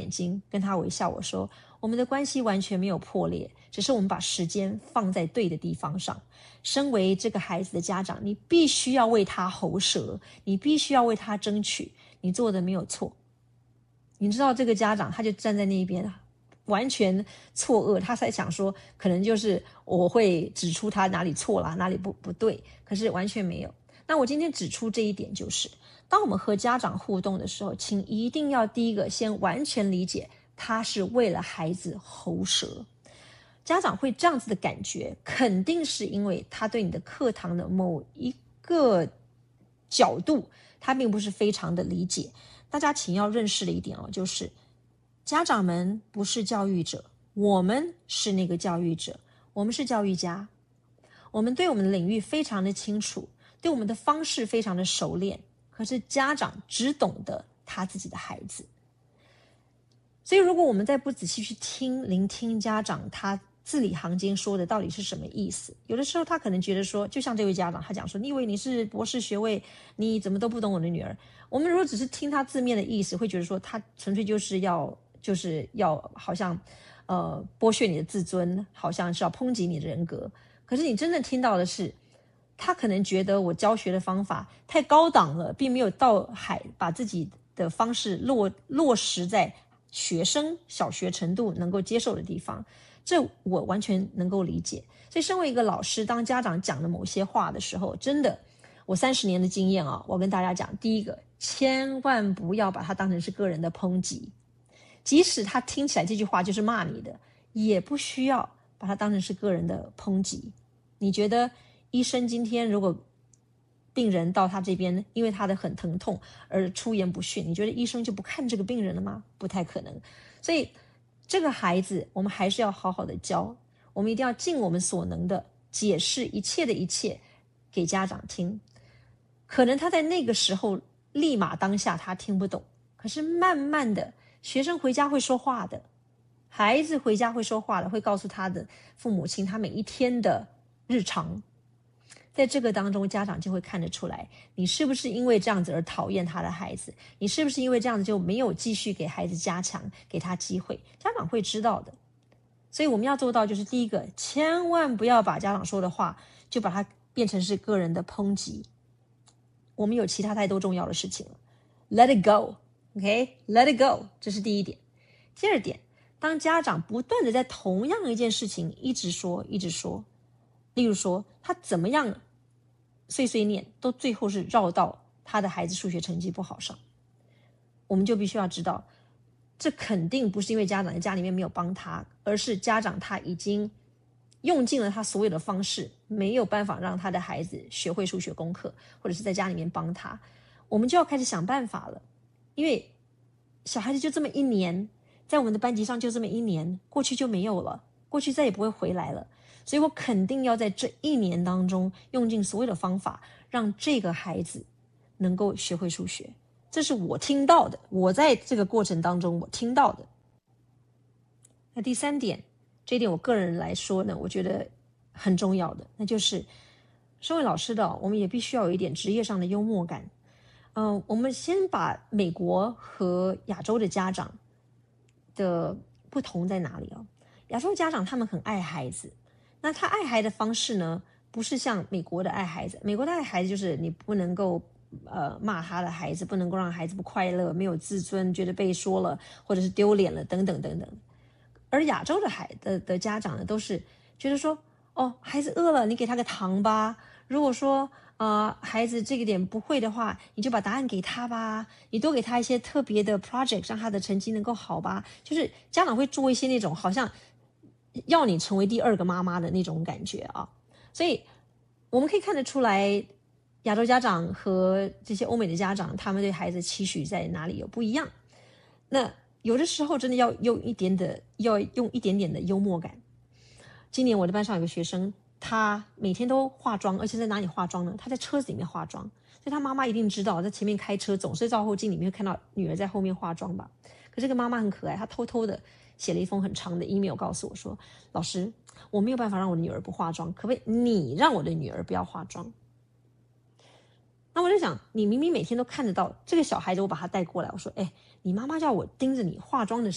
眼睛，跟他微笑，我说我们的关系完全没有破裂，只是我们把时间放在对的地方上。身为这个孩子的家长，你必须要为他喉舌，你必须要为他争取，你做的没有错。你知道这个家长他就站在那边完全错愕，他才想说可能就是我会指出他哪里错了，哪里不对，可是完全没有。那我今天指出这一点，就是当我们和家长互动的时候，请一定要第一个先完全理解他是为了孩子喉舌。家长会这样子的感觉，肯定是因为他对你的课堂的某一个角度他并不是非常的理解。大家请要认识的一点就是家长们不是教育者，我们是那个教育者，我们是教育家，我们对我们的领域非常的清楚，对我们的方式非常的熟练，可是家长只懂得他自己的孩子。所以如果我们再不仔细去聆听家长他字里行间说的到底是什么意思，有的时候他可能觉得说，就像这位家长他讲说，你以为你是博士学位，你怎么都不懂我的女儿。我们如果只是听他字面的意思，会觉得说他纯粹就是要好像剥削你的自尊，好像是要抨击你的人格。可是你真正听到的是，他可能觉得我教学的方法太高档了，并没有把自己的方式落实在学生小学程度能够接受的地方，这我完全能够理解。所以身为一个老师，当家长讲的某些话的时候，真的我30年的经验我跟大家讲，第一个，千万不要把它当成是个人的抨击，即使他听起来这句话就是骂你的，也不需要把它当成是个人的抨击。你觉得医生今天如果病人到他这边因为他的很疼痛而出言不逊，你觉得医生就不看这个病人了吗？不太可能。所以这个孩子我们还是要好好的教，我们一定要尽我们所能的解释一切的一切给家长听。可能他在那个时候立马当下他听不懂，可是慢慢的学生回家会说话的，孩子回家会说话的，会告诉他的父母亲他每一天的日常。在这个当中，家长就会看得出来，你是不是因为这样子而讨厌他的孩子，你是不是因为这样子就没有继续给孩子加强，给他机会，家长会知道的。所以我们要做到就是第一个，千万不要把家长说的话就把它变成是个人的抨击，我们有其他太多重要的事情了。 Let it go, OK? Let it go， 这是第一点。第二点，当家长不断的在同样一件事情一直说，例如说他怎么样碎碎念都最后是绕到他的孩子数学成绩不好上，我们就必须要知道，这肯定不是因为家长在家里面没有帮他，而是家长他已经用尽了他所有的方式，没有办法让他的孩子学会数学功课，或者是在家里面帮他。我们就要开始想办法了，因为小孩子就这么1年，在我们的班级上就这么1年，过去就没有了，过去再也不会回来了。所以我肯定要在这1年当中用尽所有的方法，让这个孩子能够学会数学。这是我听到的，我在这个过程当中我听到的。那第3点，这一点我个人来说呢，我觉得很重要的，那就是身为老师的我们也必须要有一点职业上的幽默感。我们先把美国和亚洲的家长的不同在哪里亚洲家长他们很爱孩子，那他爱孩子的方式呢，不是像美国的爱孩子。美国的爱孩子就是你不能够骂他的孩子，不能够让孩子不快乐，没有自尊，觉得被说了或者是丢脸了等等等等。而亚洲的家长呢，都是觉得说，孩子饿了，你给他个糖吧。如果说孩子这个点不会的话，你就把答案给他吧，你多给他一些特别的 project， 让他的成绩能够好吧。就是家长会做一些那种好像要你成为第2个妈妈的那种感觉所以我们可以看得出来，亚洲家长和这些欧美的家长，他们对孩子期许在哪里有不一样。那有的时候真的要用一点点的幽默感。今年我的班上有个学生，他每天都化妆，而且在哪里化妆呢？他在车子里面化妆，所以他妈妈一定知道，在前面开车总是照后镜里面会看到女儿在后面化妆吧。可这个妈妈很可爱，她偷偷的写了一封很长的 email 告诉我说，老师，我没有办法让我的女儿不化妆，可不可以你让我的女儿不要化妆？那我就想，你明明每天都看得到这个小孩子，我把他带过来，我说，你妈妈叫我盯着你化妆的